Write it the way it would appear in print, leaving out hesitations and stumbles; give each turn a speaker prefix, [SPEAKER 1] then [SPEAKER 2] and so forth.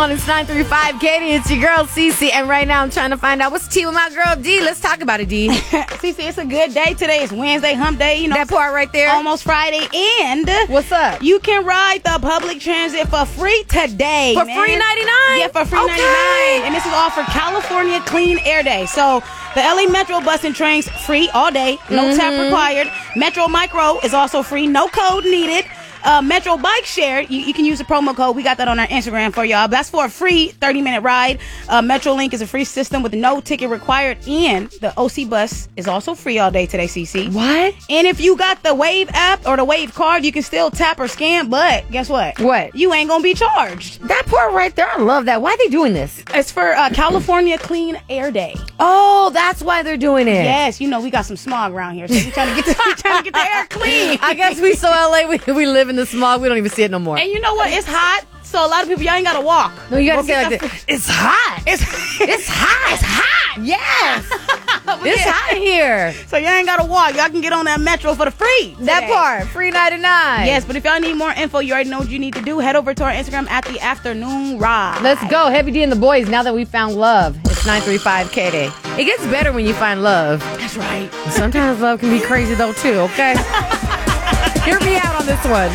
[SPEAKER 1] It's 935 Katie. It's your girl Cece, and right now I'm trying to find out what's tea with my girl D. Let's talk about it, D.
[SPEAKER 2] Cece, it's a good day today. It's Wednesday, hump day. You know
[SPEAKER 1] that part right there.
[SPEAKER 2] Almost Friday, and
[SPEAKER 1] what's up?
[SPEAKER 2] You can ride the public transit for free today.
[SPEAKER 1] For
[SPEAKER 2] man.
[SPEAKER 1] free $99?
[SPEAKER 2] Yeah, for free $99. And this is all for California Clean Air Day. So the LA Metro bus and trains free all day. No tap required. Metro Micro is also free. No code needed. Metro Bike Share, you can use the promo code. We got that on our Instagram for y'all. That's for a free 30-minute ride. Metrolink is a free system with no ticket required. And the OC bus is also free all day today, CC.
[SPEAKER 1] What?
[SPEAKER 2] And if you got the Wave app or the Wave card, you can still tap or scan. But guess what?
[SPEAKER 1] What?
[SPEAKER 2] You ain't going to be charged.
[SPEAKER 1] That part right there, I love that. Why are they doing this?
[SPEAKER 2] It's for California Clean Air Day.
[SPEAKER 1] Oh, that's why they're doing it.
[SPEAKER 2] Yes, you know, we got some smog around here. So we're trying to get the air clean.
[SPEAKER 1] I guess we so LA, we live in the smog. We don't even see it no more.
[SPEAKER 2] And you know what? It's hot. So a lot of people, y'all ain't got to walk.
[SPEAKER 1] No, you got to say like this. It's hot. It's hot.
[SPEAKER 2] It's hot.
[SPEAKER 1] Yes. It's hot here.
[SPEAKER 2] So y'all ain't got to walk. Y'all can get on that Metro for the free today.
[SPEAKER 1] That part. Free 99.
[SPEAKER 2] Yes, but if y'all need more info, you already know what you need to do. Head over to our Instagram at The Afternoon Ride.
[SPEAKER 1] Let's go. Heavy D and the boys, now that we found love. It's 935 K-Day. It gets better when you find love.
[SPEAKER 2] That's right.
[SPEAKER 1] Sometimes love can be crazy though too, okay? Hear me out on this one.